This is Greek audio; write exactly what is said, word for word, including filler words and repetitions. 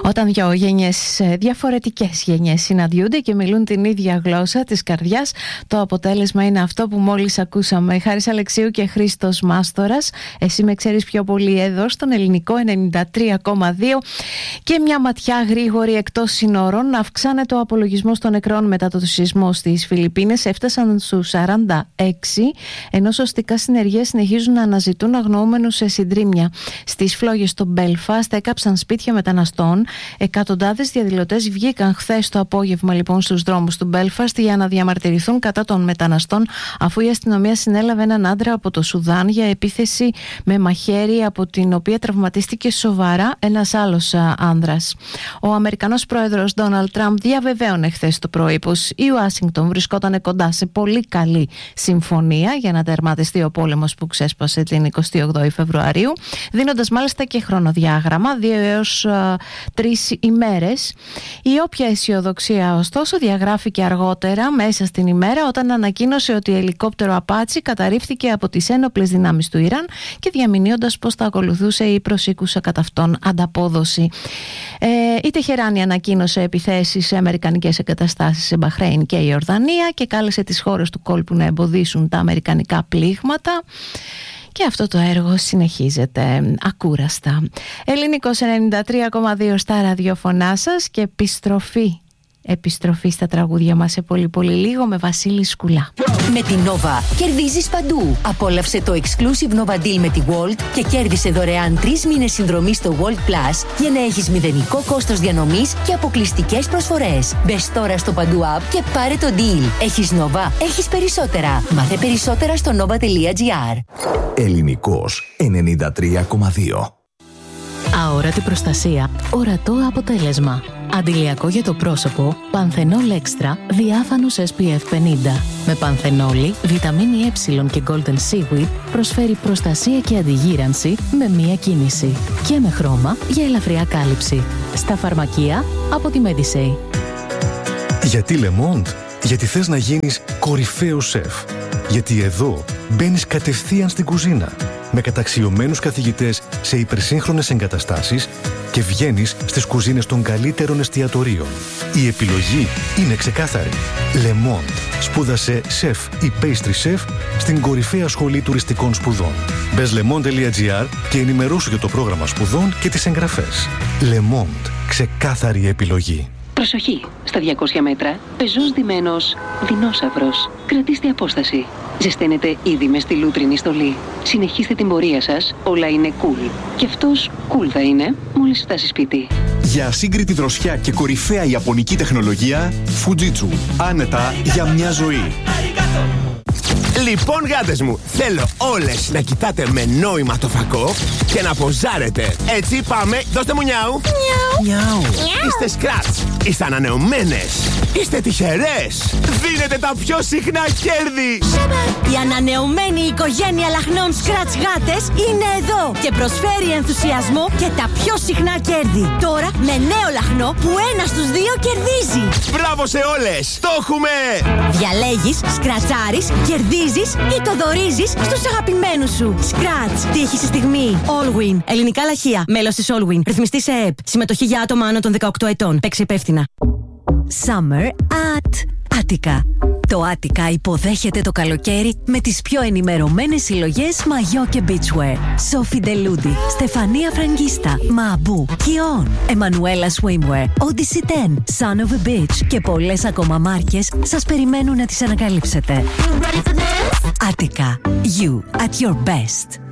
Όταν δύο γενιές, διαφορετικές γενιές συναντιούνται και μιλούν την ίδια γλώσσα της καρδιάς, το αποτέλεσμα είναι αυτό που μόλις ακούσαμε. Χάρης Αλεξίου και Χρήστος Μάστορας, εσύ με ξέρεις πιο πολύ, εδώ στον Ελληνικό ενενήντα τρία κόμμα δύο. Και μια ματιά γρήγορη εκτός συνόρων. Αυξάνεται ο απολογισμός των νεκρών μετά το σεισμό στις Φιλιππίνες. Έφτασαν στους σαράντα έξι, ενώ σωστικά συνεργεία συνεχίζουν να αναζητούν αγνοούμενους σε συντρίμμια. Στις φλόγες στο Μπέλφαστ έκαψαν σπίτια μεταναστών. Εκατοντάδες διαδηλωτές βγήκαν χθες το απόγευμα λοιπόν στους δρόμους του Μπέλφαστ για να διαμαρτυρηθούν κατά των μεταναστών, αφού η αστυνομία συνέλαβε έναν άντρα από το Σουδάν για επίθεση με μαχαίρι, από την οποία τραυματίστηκε σοβαρά ένας άλλος άνδρας. Ο Αμερικανός πρόεδρος Ντόναλντ Τραμπ διαβεβαίωνε χθες το πρωί πως η Ουάσιγκτον βρισκόταν κοντά σε πολύ καλή συμφωνία για να τερματιστεί ο πόλεμος που ξέσπασε την εικοστή όγδοη Φεβρουαρίου, δίνοντας μάλιστα και χρονοδιάγραμμα, δύο έως τρεις ημέρες. Η όποια αισιοδοξία ωστόσο διαγράφηκε αργότερα μέσα στην ημέρα, όταν ανακοίνωσε ότι ελικόπτερο Απάτσι καταρρίφθηκε από τις ένοπλες δυνάμεις του Ιράν και διαμηνύοντας πως θα ακολουθούσε η προσήκουσα κατά αυτόν ανταπόδοση. Ε, η Τεχεράνη ανακοίνωσε επιθέσεις σε αμερικανικές εγκαταστάσεις σε Μπαχρέιν και η Ιορδανία και κάλεσε τις χώρες του κόλπου να εμποδίσουν τα αμερικανικά πλήγματα. Και αυτό το έργο συνεχίζεται ακούραστα. Ελληνικός ενενήντα τρία κόμμα δύο στα ραδιοφωνά σας και επιστροφή. Επιστροφή στα τραγούδια μας σε πολύ πολύ λίγο με Βασίλη Σκουλά. Με την Nova κερδίζεις παντού. Απόλαυσε το exclusive Nova Deal με τη Walt και κέρδισε δωρεάν τρεις μήνες συνδρομή στο Walt Plus για να έχεις μηδενικό κόστος διανομής και αποκλειστικές προσφορές. Μπες τώρα στο παντού app και πάρε το deal. Έχεις Nova, έχεις περισσότερα. Μάθε περισσότερα στο nova τελεία gr. Ελληνικός ενενήντα τρία κόμμα δύο. Αόρατη προστασία, ορατό αποτέλεσμα. Αντιλιακό για το πρόσωπο, Πανθενόλ Extra, διάφανος ες πι εφ πενήντα. Με πανθενόλη, βιταμίνη Ε και Golden Seaweed προσφέρει προστασία και αντιγύρανση με μία κίνηση. Και με χρώμα για ελαφριά κάλυψη. Στα φαρμακεία από τη Medisay. Γιατί Le Monde? Γιατί θες να γίνεις κορυφαίος σεφ. Γιατί εδώ μπαίνεις κατευθείαν στην κουζίνα με καταξιωμένους καθηγητές σε υπερσύγχρονες εγκαταστάσεις και βγαίνεις στις κουζίνες των καλύτερων εστιατορίων. Η επιλογή είναι ξεκάθαρη. Le Monde. Σπούδασε σεφ ή pastry chef στην κορυφαία σχολή τουριστικών σπουδών. Μπες le monde τελεία gr και ενημερώσου για το πρόγραμμα σπουδών και τις εγγραφές. Le Monde. Ξεκάθαρη επιλογή. Προσοχή! Στα διακόσια μέτρα, πεζός ντυμένος δεινόσαυρος. Κρατήστε απόσταση. Ζεσταίνετε ήδη με στη λούτρινη στολή. Συνεχίστε την πορεία σας, όλα είναι cool. Και αυτός cool θα είναι μόλις φτάσει σπίτι. Για ασύγκριτη δροσιά και κορυφαία ιαπωνική τεχνολογία, Fujitsu. Άνετα για μια ζωή. Λοιπόν, γάτες μου, θέλω όλες να κοιτάτε με νόημα το φακό και να ποζάρετε. Έτσι, πάμε, δώστε μου νιάου. Νιάου. Είστε σκράτς, είστε ανανεωμένες, είστε τυχερές. Δίνετε τα πιο συχνά κέρδη. Η ανανεωμένη οικογένεια λαχνών σκράτς γάτες είναι εδώ και προσφέρει ενθουσιασμό και τα πιο συχνά κέρδη. Τώρα με νέο λαχνό που ένα στους δύο κερδίζει. Μπράβο σε όλες, το έχουμε. Διαλέγεις, σκρατσάρεις, κερδίζεις ή το δωρίζεις στους αγαπημένους σου. Scratch. Τύχη στη στιγμή. Allwin. Ελληνικά λαχεία. Μέλος της Allwin. Ρυθμιστή σε ΕΕΠ. Συμμετοχή για άτομα άνω των δεκαοκτώ ετών. Παίξε υπεύθυνα. Summer at Attica. Το Attica υποδέχεται το καλοκαίρι με τις πιο ενημερωμένες συλλογές μαγιό και beachwear. Sophie Deludi, Στεφανία Φραγκίστα, Μαμπού, Kion, Emanuela Swimwear, Odyssey δέκα, Son of a Beach και πολλές ακόμα μάρκες σας περιμένουν να τις ανακαλύψετε. Attica. You at your best.